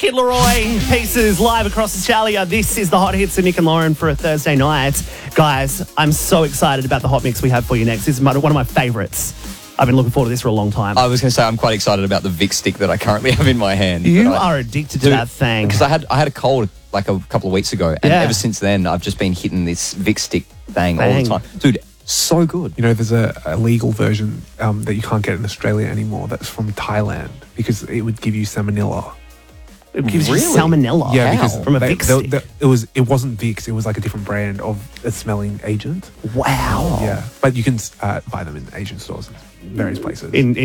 Kid Laroi, Pieces, live across Australia. This is the Hot Hits of Nick and Lauren for a Thursday night. Guys, I'm so excited about the hot mix we have for you next. This is one of my favourites. I've been looking forward to this for a long time. I was going to say I'm quite excited about the Vic stick that I currently have in my hand. You are addicted to that thing. Because I had a cold like a couple of weeks ago, and ever since then I've just been hitting this Vic stick thing all the time. Dude, so good. You know, there's a legal version that you can't get in Australia anymore that's from Thailand because it would give you salmonella. It gives you salmonella. Yeah, because from a Vicks stick. It wasn't Vicks. It was like a different brand of a smelling agent. Wow. Yeah, but you can buy them in Asian stores in various places. In